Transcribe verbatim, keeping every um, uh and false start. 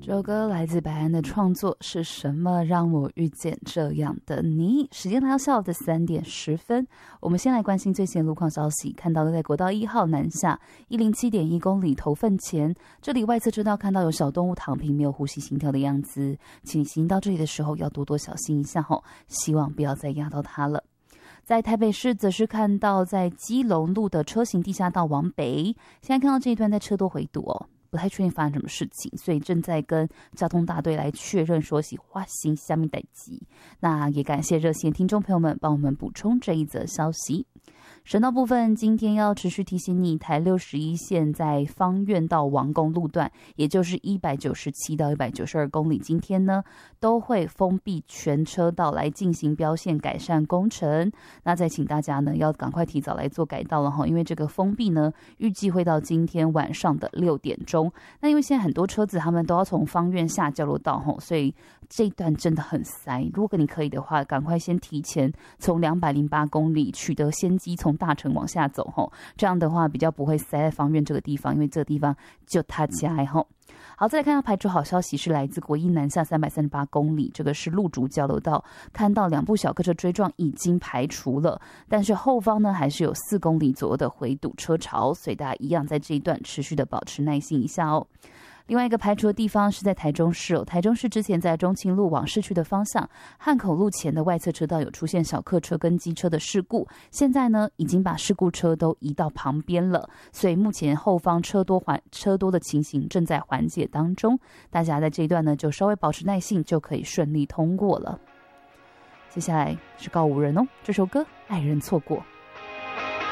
这首歌来自白安的创作，是什么让我遇见这样的你？时间来到下午的三点十分，我们先来关心最新的路况消息。看到在国道一号南下一零七点一公里头份前，这里外侧车道看到有小动物躺平，没有呼吸心跳的样子，请行到这里的时候要多多小心一下哦，希望不要再压到它了。在台北市则是看到在基隆路的车行地下道往北，现在看到这一段在车多回堵哦，不太确定发生什么事情，所以正在跟交通大队来确认说是发生什么事情。那也感谢热线听众朋友们帮我们补充这一则消息。省道部分，今天要持续提醒你，台六十一线在芳苑到王宫路段，也就是一百九十七到一百九十二公里，今天呢都会封闭全车道来进行标线改善工程。那再请大家呢要赶快提早来做改道了哈，因为这个封闭呢预计会到今天晚上的六点钟。那因为现在很多车子他们都要从芳苑下交流道哈，所以这一段真的很塞。如果你可以的话，赶快先提前从两百零八公里取得先机，从大城往下走吼，这样的话比较不会塞在芳苑这个地方，因为这个地方就他家吼。好，再来看到排除好消息是来自国一南下三百三十八公里，这个是路竹交流道，看到两部小客车追撞已经排除了，但是后方呢还是有四公里左右的回堵车潮，所以大家一样在这一段持续的保持耐心一下哦。另外一个排除的地方是在台中市哦，台中市之前在中清路往市区的方向，汉口路前的外侧车道有出现小客车跟机车的事故，现在呢已经把事故车都移到旁边了，所以目前后方车多缓车多的情形正在缓解当中，大家在这一段呢就稍微保持耐性，就可以顺利通过了。接下来是告五人哦，这首歌《爱人错过》。